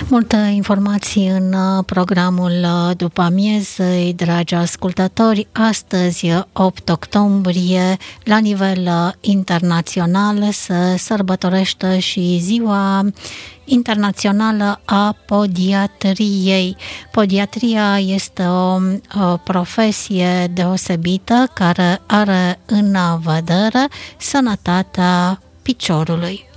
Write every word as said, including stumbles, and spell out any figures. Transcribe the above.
Multă informație în programul după amiezei, dragi ascultători. Astăzi, opt octombrie, la nivel internațional se sărbătorește și Ziua Internațională a Podiatriei. Podiatria este o, o profesie deosebită care are în vedere sănătatea piciorului.